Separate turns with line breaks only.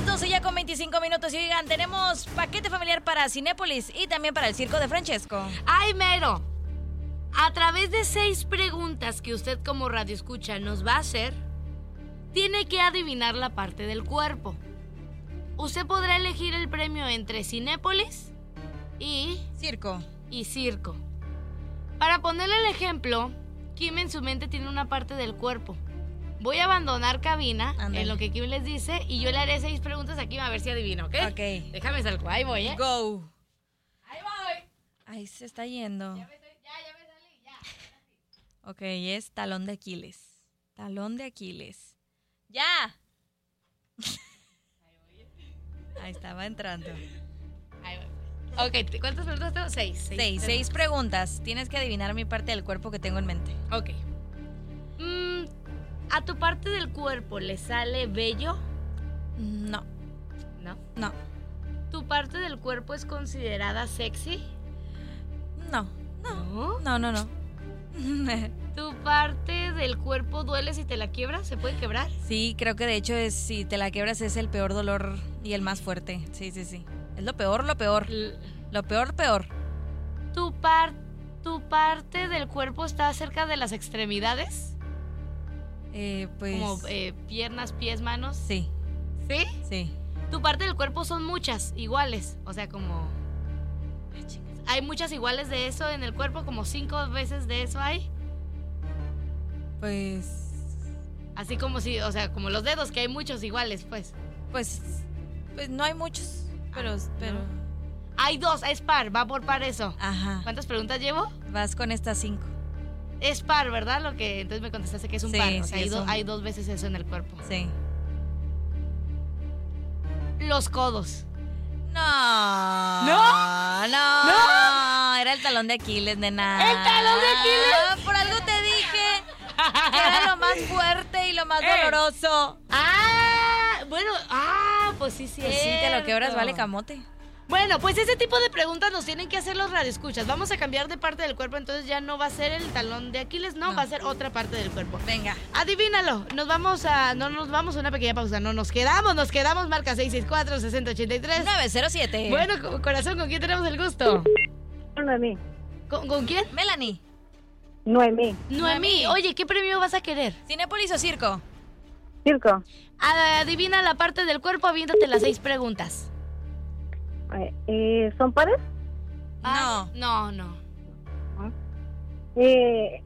las 12 ya con 25 minutos. Y oigan, tenemos paquete familiar para Cinépolis y también para el Circo de Francesco.
¡Ay, mero! A través de 6 preguntas que usted como radioescucha nos va a hacer, tiene que adivinar la parte del cuerpo. Usted podrá elegir el premio entre Cinépolis y
Circo.
circo. Para ponerle el ejemplo, Kim en su mente tiene una parte del cuerpo. Voy a abandonar cabina.
Ándale.
En lo que Kim les dice y yo le haré 6 preguntas a Kim a ver si adivino, ¿ok?
Ok.
Déjame salgo, ahí voy, ¿eh?
Go.
Ahí voy.
Ahí se está yendo.
Ya me salí, ya.
Ok, es talón de Aquiles. Talón de Aquiles. ¡Ya! Ahí estaba entrando.
Ahí voy. Ok, ¿cuántas preguntas tengo? 6.
6 preguntas. Tienes que adivinar mi parte del cuerpo que tengo en mente.
Ok. ¿A tu parte del cuerpo le sale vello?
No,
No.
no,
¿Tu parte del cuerpo es considerada sexy?
no,
No.
no, no, no.
¿Tu parte del cuerpo duele si te la quiebras? ¿Se puede quebrar?
Sí, creo que de hecho es, si te la quebras es el peor dolor y el más fuerte. Sí, sí, sí. Es lo peor, lo peor. Lo peor, peor.
¿Tu parte del cuerpo está cerca de las extremidades?
Pues...
Como piernas, pies, manos.
Sí,
¿Sí?
sí.
Tu parte del cuerpo son muchas, iguales. O sea, como... ¿Hay muchas iguales de eso en el cuerpo? ¿Como 5 veces de eso hay?
Pues...
Así como si, o sea, como los dedos, que hay muchos iguales, pues.
Pues no hay muchos, pero...
Hay 2, es par, va por par eso.
Ajá.
¿Cuántas preguntas llevo?
Vas con estas 5.
Es par, ¿verdad? Lo que entonces me contestaste que es un
Sí,
par. O
sí,
sea,
es un-
hay 2 veces eso en el cuerpo.
Sí.
Los codos.
No.
¿No?
No. Era el talón de Aquiles, nena.
¿El talón de Aquiles?
Por algo te dije que era lo más fuerte y lo más doloroso.
Pues sí, sí.
Pues sí, te lo quebras, vale camote.
Bueno, pues ese tipo de preguntas nos tienen que hacer los radioescuchas. Vamos a cambiar de parte del cuerpo, entonces ya no va a ser el talón de Aquiles, no, va a ser otra parte del cuerpo.
Venga.
Adivínalo. No nos vamos a una pequeña pausa. No nos quedamos, marca 664-6083.
907.
Bueno, corazón, ¿con quién tenemos el gusto?
Noemí.
¿Con quién?
Melanie.
Noemí.
Noemí. Oye, ¿qué premio vas a querer?
¿Cinépolis o circo?
Circo.
Adivina la parte del cuerpo, aviéntate las 6 preguntas.
¿Son pares?
No.
No.